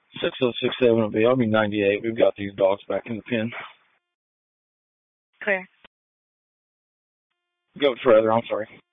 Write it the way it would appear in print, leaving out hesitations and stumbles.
6067 will be. I'll be 98. We've got these dogs back in the pen. Clear. Go further. I'm sorry.